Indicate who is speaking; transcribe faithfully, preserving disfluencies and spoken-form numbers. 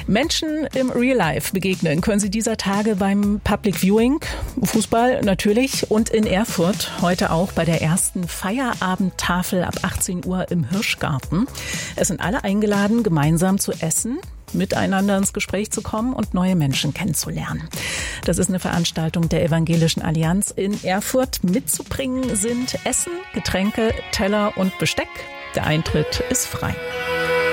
Speaker 1: Menschen im Real Life begegnen können Sie dieser Tage beim Public Viewing, Fußball natürlich, und in Erfurt heute auch bei der ersten Feierabendtafel ab achtzehn Uhr im Hirschgarten. Es sind alle eingeladen, gemeinsam zu essen, miteinander ins Gespräch zu kommen und neue Menschen kennenzulernen. Das ist eine Veranstaltung der Evangelischen Allianz in Erfurt. Mitzubringen sind Essen, Getränke, Teller und Besteck. Der Eintritt ist frei.